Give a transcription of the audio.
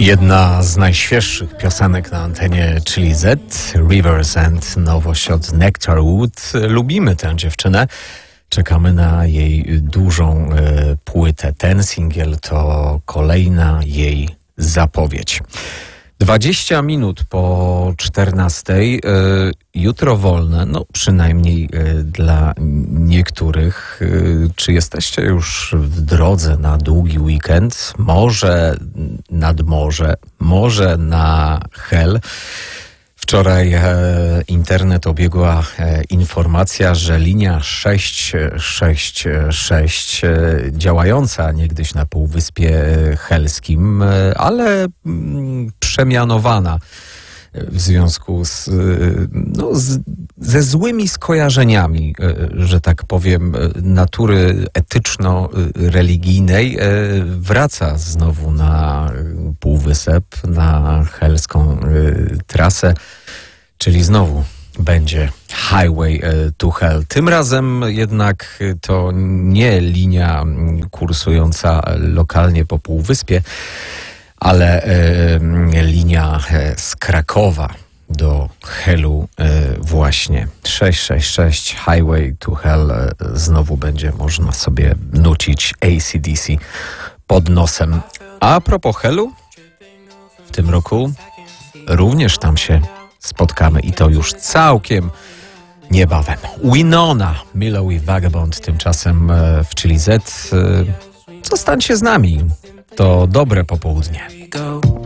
Jedna z najświeższych piosenek na antenie Chili Z, Rivers and nowość od Nectarwood. Lubimy tę dziewczynę. Czekamy na jej dużą płytę. Ten singiel to kolejna jej zapowiedź. 20 minut po 14. Jutro wolne, no przynajmniej dla niektórych. Czy jesteście już w drodze na długi weekend? Może nad morze, może na Hel. Wczoraj internet obiegła informacja, że linia 666 działająca niegdyś na Półwyspie Helskim, ale przemianowana w związku ze złymi skojarzeniami, że tak powiem, natury etyczno-religijnej, wraca znowu na Półwysep, na helską trasę, czyli znowu będzie Highway to Hell. Tym razem jednak to nie linia kursująca lokalnie po Półwyspie, ale linia z Krakowa do Helu właśnie. 666 Highway to Hell znowu będzie można sobie nucić AC/DC pod nosem. A propos Helu, w tym roku również tam się spotkamy i to już całkiem niebawem. Winona, Milo i Vagabond tymczasem w Chili Z. Zostańcie z nami. To dobre popołudnie.